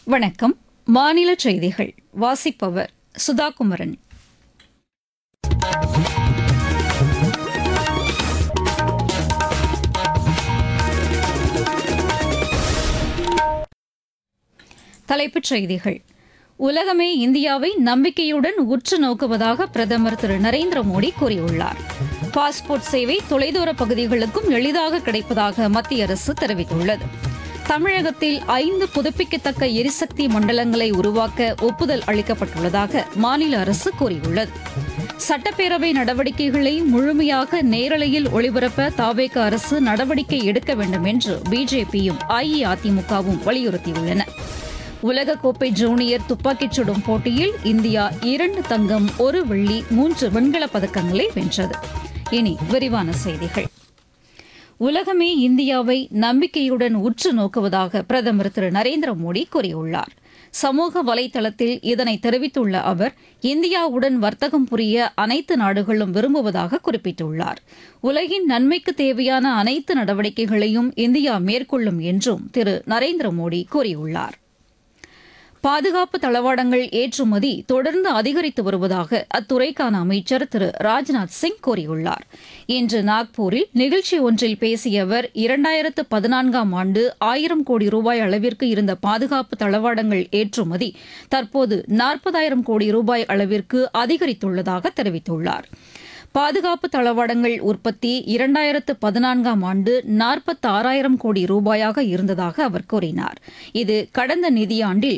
வணக்கம். மாநில செய்திகள் வாசிப்பவர் சுதாகுமரன். தலைப்புச் செய்திகள். உலகமே இந்தியாவை நம்பிக்கையுடன் உற்று நோக்குவதாக பிரதமர் திரு நரேந்திர மோடி கூறியுள்ளார். பாஸ்போர்ட் சேவை தொலைதூர பகுதிகளுக்கும் எளிதாக கிடைப்பதாக மத்திய அரசு தெரிவித்துள்ளது. தமிழகத்தில் 5 புதுப்பிக்கத்தக்க எரிசக்தி மண்டலங்களை உருவாக்க ஒப்புதல் அளிக்கப்பட்டுள்ளதாக மாநில அரசு கூறியுள்ளது. சட்டப்பேரவை நடவடிக்கைகளை முழுமையாக நேரலையில் ஒளிபரப்ப தவேக அரசு நடவடிக்கை எடுக்க வேண்டும் என்று பிஜேபியும் அஇஅதிமுகவும் வலியுறுத்தியுள்ளன. உலகக்கோப்பை ஜூனியர் துப்பாக்கிச் சுடும் போட்டியில் இந்தியா 2 தங்கம் 1 வெள்ளி 3 வெண்கலப் பதக்கங்களை வென்றது. இனி விரிவான செய்திகள். உலகமே இந்தியாவை நம்பிக்கையுடன் உற்று நோக்குவதாக பிரதமர் திரு நரேந்திர மோடி கூறியுள்ளார். சமூக வலைதளத்தில் இதனை தெரிவித்துள்ள அவர், இந்தியாவுடன் வர்த்தகம் புரிய அனைத்து நாடுகளும் விரும்புவதாக குறிப்பிட்டுள்ளார். உலகின் நன்மைக்கு தேவையான அனைத்து நடவடிக்கைகளையும் இந்தியா மேற்கொள்ளும் என்றும் திரு நரேந்திர மோடி கூறியுள்ளார். பாதுகாப்பு தளவாடங்கள் ஏற்றுமதி தொடர்ந்து அதிகரித்து வருவதாக அத்துறைக்கான அமைச்சர் திரு ராஜ்நாத் சிங் கூறியுள்ளார். இன்று நாக்பூரில் நிகழ்ச்சி ஒன்றில் பேசிய அவர், 2014ஆம் ஆண்டு 1000 கோடி ரூபாய் அளவிற்கு இருந்த பாதுகாப்பு தளவாடங்கள் ஏற்றுமதி தற்போது 40,000 கோடி ரூபாய் அளவிற்கு அதிகரித்துள்ளதாக தெரிவித்துள்ளார். பாதுகாப்பு தளவாடங்கள் உற்பத்தி 2014ஆம் ஆண்டு 46,000 கோடி ரூபாயாக இருந்ததாக அவர் கூறினார். இது கடந்த நிதியாண்டில்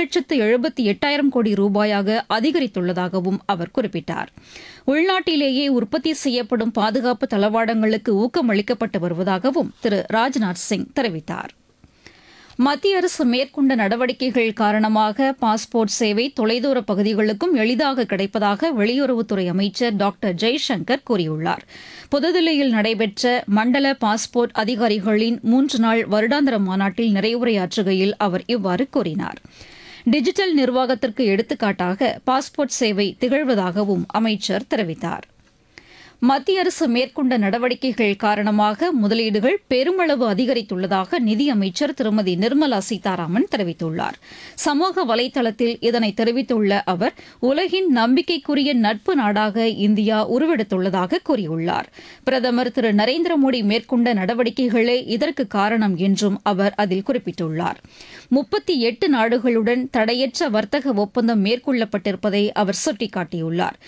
1,78,000 கோடி ரூபாயாக அதிகரித்துள்ளதாகவும் அவர் குறிப்பிட்டார். உள்நாட்டிலேயே உற்பத்தி செய்யப்படும் பாதுகாப்பு தளவாடங்களுக்கு ஊக்கமளிக்கப்பட்டு வருவதாகவும் திரு ராஜ்நாத் சிங் தெரிவித்தார். மத்திய அரசு மேற்கொண்ட நடவடிக்கைகள் காரணமாக பாஸ்போர்ட் சேவை தொலைதூர பகுதிகளுக்கும் எளிதாக கிடைப்பதாக வெளியுறவுத்துறை அமைச்சர் டாக்டர் ஜெய்சங்கர் கூறியுள்ளார். புதுதில்லியில் நடைபெற்ற மண்டல பாஸ்போர்ட் அதிகாரிகளின் 3 நாள் வருடாந்திர மாநாட்டில் நிறைவுரையாற்றுகையில் அவர் இவ்வாறு கூறினார். டிஜிட்டல் நிர்வாகத்திற்கு எடுத்துக்காட்டாக பாஸ்போர்ட் சேவை திகழ்வதாகவும் அமைச்சர் தெரிவித்தார். மத்திய அரசு மேற்கொண்ட நடவடிக்கைகள் காரணமாக முதலீடுகள் பெருமளவு அதிகரித்துள்ளதாக நிதியமைச்சர் திருமதி நிர்மலா சீதாராமன் தெரிவித்துள்ளார். சமூக வலைதளத்தில் இதனை தெரிவித்துள்ள அவர், உலகின் நம்பிக்கைக்குரிய நட்பு நாடாக இந்தியா உருவெடுத்துள்ளதாக கூறியுள்ளார். பிரதமர் திரு நரேந்திர மோடி மேற்கொண்ட நடவடிக்கைகளே இதற்கு காரணம் என்றும் அவர் அதில் குறிப்பிட்டுள்ளார். 38 நாடுகளுடன் தடையற்ற வர்த்தக ஒப்பந்தம் மேற்கொள்ளப்பட்டிருப்பதை அவர் சுட்டிக்காட்டியுள்ளார்.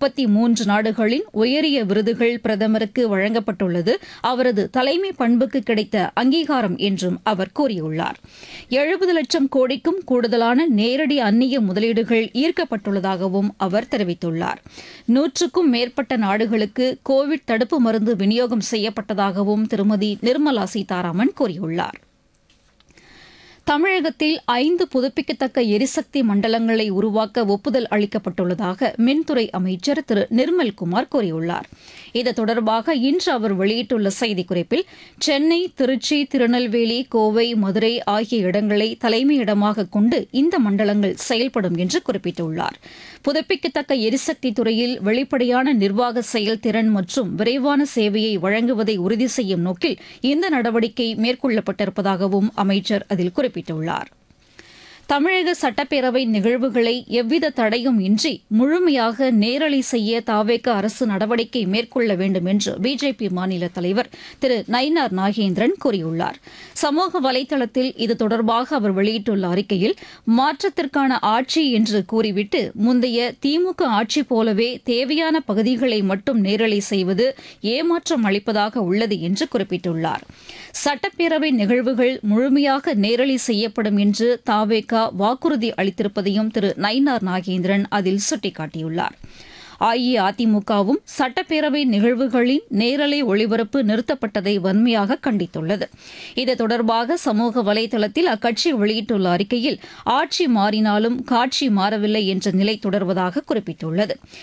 33 நாடுகளின் உயரிய விருதுகள் பிரதமருக்கு வழங்கப்பட்டுள்ளது அவரது தலைமை பண்புக்கு கிடைத்த அங்கீகாரம் என்றும் அவர் கூறியுள்ளார். 70 லட்சம் கோடிக்கும் கூடுதலான நேரடி அந்நிய முதலீடுகள் ஈர்க்கப்பட்டுள்ளதாகவும் அவர் தெரிவித்துள்ளார். 100க்கும் மேற்பட்ட நாடுகளுக்கு கோவிட் தடுப்பு மருந்து விநியோகம் செய்யப்பட்டதாகவும் திருமதி நிர்மலா சீதாராமன் கூறியுள்ளார். தமிழகத்தில் 5 புதுப்பிக்கத்தக்க எரிசக்தி மண்டலங்களை உருவாக்க ஒப்புதல் அளிக்கப்பட்டுள்ளதாக மின்துறை அமைச்சர் திரு நிர்மல்குமார் கூறியுள்ளார். இது தொடர்பாக இன்று அவர் வெளியிட்டுள்ள செய்திக்குறிப்பில், சென்னை, திருச்சி, திருநெல்வேலி, கோவை, மதுரை ஆகிய இடங்களை தலைமையிடமாக கொண்டு இந்த மண்டலங்கள் செயல்படும் என்று குறிப்பிட்டுள்ளார். புதுப்பிக்கத்தக்க எரிசக்தி துறையில் வெளிப்படையான நிர்வாக செயல்திறன் மற்றும் விரைவான சேவையை வழங்குவதை உறுதி செய்யும் நோக்கில் இந்த நடவடிக்கை மேற்கொள்ளப்பட்டிருப்பதாகவும் அமைச்சர் அதில் குறிப்பிட்டுள்ளார். தமிழக சட்டப்பேரவை நிகழ்வுகளை எவ்வித தடையும் இன்றி முழுமையாக நேரலை செய்ய தவேக அரசு நடவடிக்கை மேற்கொள்ள வேண்டும் என்று பிஜேபி மாநில தலைவர் திரு நயினார் நாகேந்திரன் கூறியுள்ளார். சமூக வலைதளத்தில் இது தொடர்பாக அவர் வெளியிட்டுள்ள அறிக்கையில், மாற்றத்திற்கான ஆட்சி என்று கூறிவிட்டு முந்தைய திமுக ஆட்சி போலவே தேவையான பகுதிகளை மட்டும் நேரலை செய்வது ஏமாற்றம் அளிப்பதாக உள்ளது என்று குறிப்பிட்டுள்ளார். சட்டப்பேரவை நிகழ்வுகள் முழுமையாக நேரலை செய்யப்படும் என்று தவேக வாக்குறுதி அளித்திருப்பதையும் திரு நயினார் நாகேந்திரன் அதில் சுட்டிக்காட்டியுள்ளார். அஇஅதிமுகவும் சட்டப்பேரவை நிகழ்வுகளின் நேரலை ஒளிபரப்பு நிறுத்தப்பட்டதை வன்மையாக கண்டித்துள்ளது. இது தொடர்பாக சமூக வலைதளத்தில் அக்கட்சி வெளியிட்டுள்ள அறிக்கையில், ஆட்சி மாறினாலும் காட்சி மாறவில்லை என்ற நிலை தொடர்வதாக குறிப்பிட்டுள்ளது.